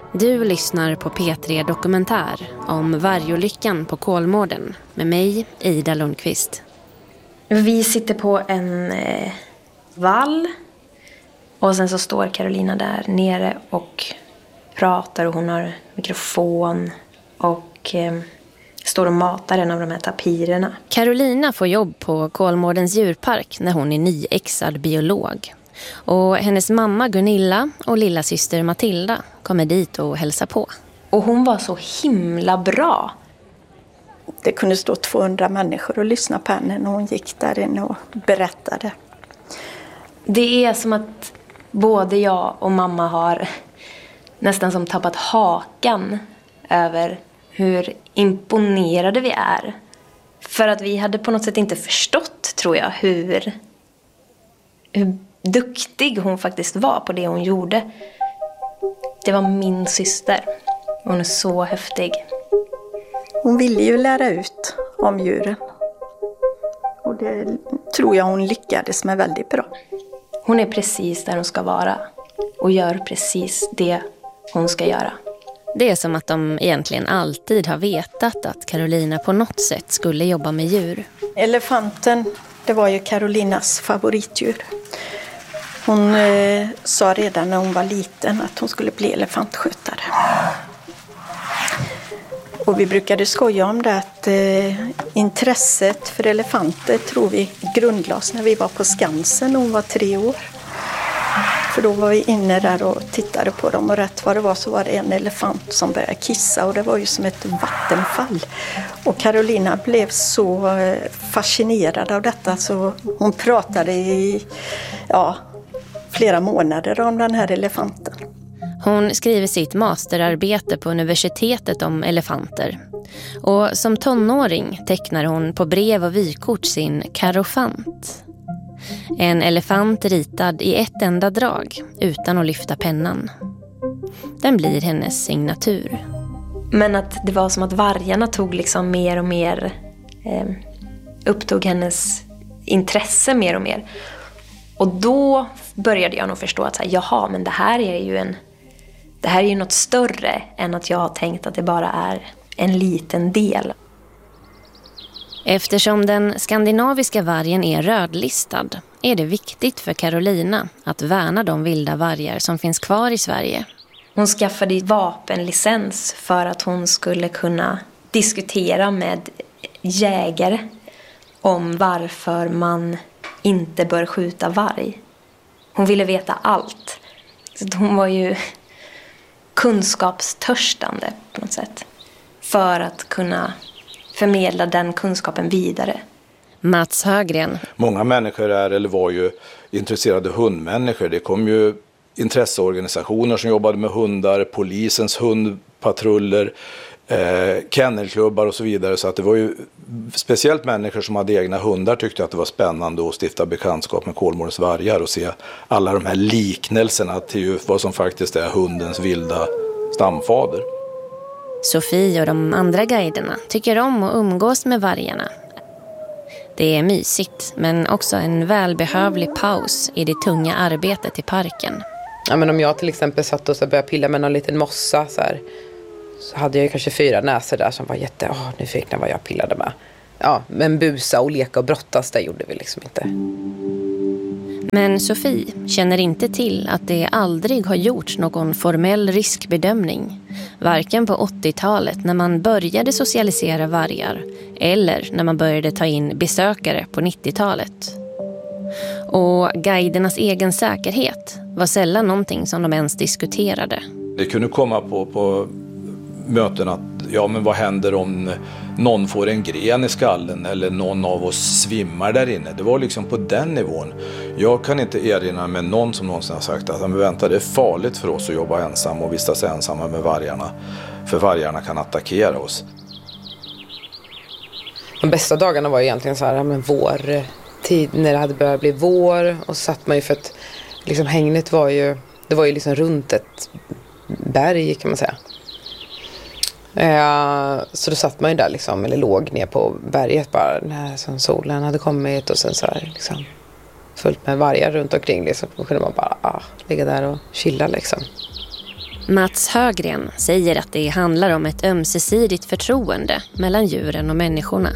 Du lyssnar på P3 Dokumentär om vargolyckan på Kolmården med mig, Ida Lundqvist. Vi sitter på en vall och sen så står Carolina där nere och pratar och hon har mikrofon och står och matar en av de här tapirerna. Carolina får jobb på Kolmårdens djurpark när hon är nyexad biolog. Och hennes mamma Gunilla och lilla syster Matilda kommer dit och hälsar på. Och hon var så himla bra. Det kunde stå 200 människor och lyssna på henne när hon gick där inne och berättade. Det är som att både jag och mamma har nästan som tappat hakan över hur imponerade vi är. För att vi hade på något sätt inte förstått, tror jag, hur duktig hon faktiskt var på det hon gjorde. Det var min syster. Hon är så häftig. Hon ville ju lära ut om djuren. Och det tror jag hon lyckades med väldigt bra. Hon är precis där hon ska vara. Och gör precis det hon ska göra. Det är som att de egentligen alltid har vetat att Carolina på något sätt skulle jobba med djur. Elefanten, det var ju Carolinas favoritdjur. Hon sa redan när hon var liten att hon skulle bli elefantskötare. Och vi brukade skoja om det att intresset för elefanter tror vi grundlades när vi var på Skansen när hon var 3 år. För då var vi inne där och tittade på dem och rätt vad det var så var det en elefant som började kissa och det var ju som ett vattenfall. Och Carolina blev så fascinerad av detta så hon pratade i flera månader om den här elefanten. Hon skriver sitt masterarbete på universitetet om elefanter. Och som tonåring tecknar hon på brev och vykort sin karofant. En elefant ritad i ett enda drag utan att lyfta pennan. Den blir hennes signatur. Men att det var som att vargarna tog liksom mer och mer, upptog hennes intresse mer och mer. Och då började jag nog förstå att men det här är ju något större än att jag har tänkt att det bara är en liten del. Eftersom den skandinaviska vargen är rödlistad är det viktigt för Carolina att värna de vilda vargar som finns kvar i Sverige. Hon skaffade vapenlicens för att hon skulle kunna diskutera med jägare om varför man inte bör skjuta varg. Hon ville veta allt. Så hon var ju kunskapstörstande på något sätt. För att kunna förmedla den kunskapen vidare. Mats Högren. Många människor är eller var ju intresserade hundmänniskor. Det kom ju intresseorganisationer som jobbade med hundar, polisens hundpatruller, kennelklubbar och så vidare. Så att det var ju speciellt människor som hade egna hundar tyckte att det var spännande att stifta bekantskap med Kolmårdens vargar och se alla de här liknelserna till vad som faktiskt är hundens vilda stamfader. Sofie och de andra guiderna tycker om att umgås med vargarna. Det är mysigt, men också en välbehövlig paus i det tunga arbetet i parken. Ja, men om jag till exempel satt och så började pilla med någon liten mossa så hade jag ju kanske 4 näsor där som var nyfikna vad jag pillade med. Ja, men busa och leka och brottas, det gjorde vi liksom inte. Men Sofie känner inte till att det aldrig har gjorts någon formell riskbedömning. Varken på 80-talet när man började socialisera vargar eller när man började ta in besökare på 90-talet. Och guidernas egen säkerhet var sällan någonting som de ens diskuterade. Det kunde komma på möten att men vad händer om någon får en gren i skallen eller någon av oss svimmar där inne. Det var liksom på den nivån. Jag kan inte erinra mig någon som någonsin har sagt att det är farligt för oss att jobba ensam och vistas ensamma med vargarna. För vargarna kan attackera oss. De bästa dagarna var egentligen vårtid när det hade börjat bli vår och satt man ju för att liksom hängnet var ju liksom runt ett berg kan man säga. Så då satt man ju där liksom, eller låg ner på berget bara när solen hade kommit och sen så här liksom fullt med vargar runt omkring liksom. Då kunde man bara ligga där och chilla liksom. Mats Högren säger att det handlar om ett ömsesidigt förtroende mellan djuren och människorna.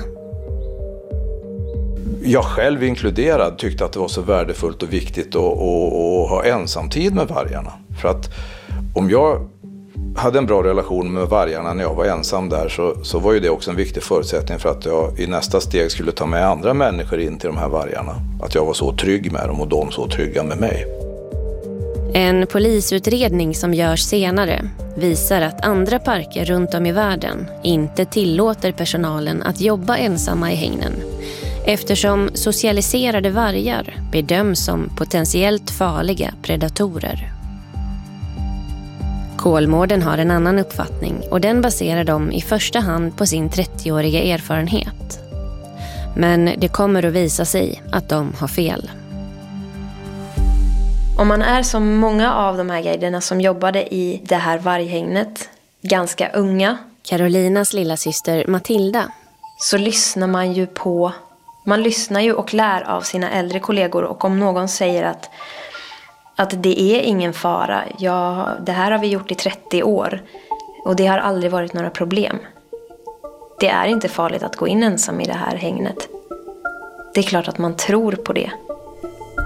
Jag själv inkluderad tyckte att det var så värdefullt och viktigt att ha ensamtid med vargarna. För att om jag hade en bra relation med vargarna när jag var ensam där så var ju det också en viktig förutsättning för att jag i nästa steg skulle ta med andra människor in till de här vargarna. Att jag var så trygg med dem och de så trygga med mig. En polisutredning som görs senare visar att andra parker runt om i världen inte tillåter personalen att jobba ensamma i hägnen, eftersom socialiserade vargar bedöms som potentiellt farliga predatorer. Kolmården har en annan uppfattning och den baserar de i första hand på sin 30-åriga erfarenhet. Men det kommer att visa sig att de har fel. Om man är som många av de här guiderna som jobbade i det här varghägnet, ganska unga. Carolinas lilla syster Matilda. Så lyssnar man ju på... Man lyssnar ju och lär av sina äldre kollegor. Och om någon säger att det är ingen fara. Ja, det här har vi gjort i 30 år. Och det har aldrig varit några problem. Det är inte farligt att gå in ensam i det här hägnet. Det är klart att man tror på det.